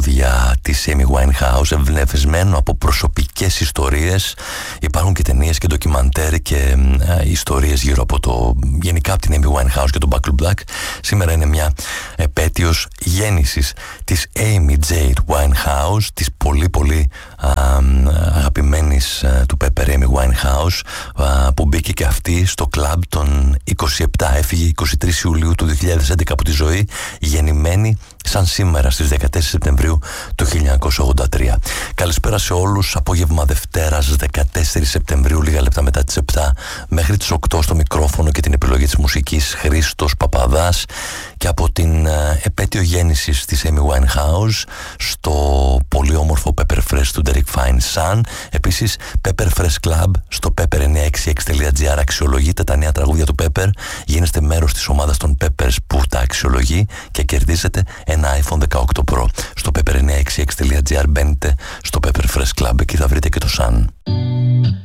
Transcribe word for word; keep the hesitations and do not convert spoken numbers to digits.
τραγούδια της Amy Winehouse, εμπνευσμένο από προσωπικές ιστορίες. Υπάρχουν και ταινίες και ντοκιμαντέρ και ε, ιστορίες γύρω από το, γενικά από την Amy Winehouse και τον Back to Black. Σήμερα είναι μια επέτειος γέννησης της Amy Jade Winehouse, της πολύ πολύ α, αγαπημένης α, του Pepper Amy Winehouse, α, που μπήκε και αυτή στο κλαμπ τον είκοσι επτά. Έφυγε είκοσι τρεις Ιουλίου του δύο χιλιάδες έντεκα από τη ζωή, γεννημένη σαν σήμερα στις δεκατέσσερις Σεπτεμβρίου του χίλια εννιακόσια ογδόντα τρία. Καλησπέρα σε όλους. Απόγευμα Δευτέρας δεκατέσσερις Σεπτεμβρίου, λίγα λεπτά μετά τις επτά μέχρι τις οκτώ, στο μικρόφωνο και την επιλογή της μουσικής Χρήστος Παπαδάς, και από την ε, επέτειο γέννησης της Amy Winehouse στο πολύ όμορφο Pepper Fresh του Derek Fine Sun. Επίσης Pepper Fresh Club στο pepper εννιακόσια εξήντα έξι τελεία τζι άρ. Αξιολογείτε τα νέα τραγούδια του Pepper, γίνεστε μέρος της ομάδας των Peppers που τα αξιολογεί και κερδίζετε ένα άιφον δεκαοκτώ Pro. Στο pepper εννιακόσια εξήντα έξι τελεία τζι άρ μπαίνετε στο Pepper Fresh Club, εκεί θα βρείτε και το Sun.